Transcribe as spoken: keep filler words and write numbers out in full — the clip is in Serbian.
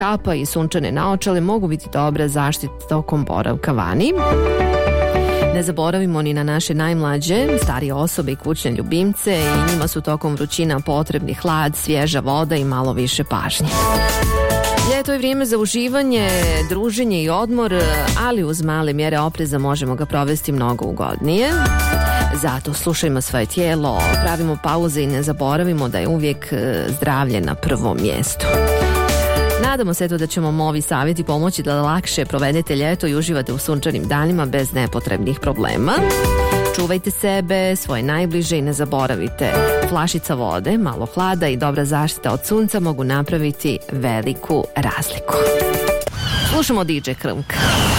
Kapa i sunčane naočale mogu biti dobra zaštita tokom boravka vani. Ne zaboravimo ni na naše najmlađe, starije osobe i kućne ljubimce, i njima su tokom vrućina potrebni hlad, svježa voda i malo više pažnje. Ljeto je vrijeme za uživanje, druženje i odmor, ali uz male mjere opreza možemo ga provesti mnogo ugodnije. Zato slušajmo svoje tijelo, pravimo pauze i ne zaboravimo da je uvijek zdravlje na prvom mjestu. Nadamo se eto da ćemo vam ovi savjeti pomoći da lakše provedete ljeto i uživate u sunčanim danima bez nepotrebnih problema. Čuvajte sebe, svoje najbliže i ne zaboravite. Flašica vode, malo hlada i dobra zaštita od sunca mogu napraviti veliku razliku. Slušamo D J Krmka.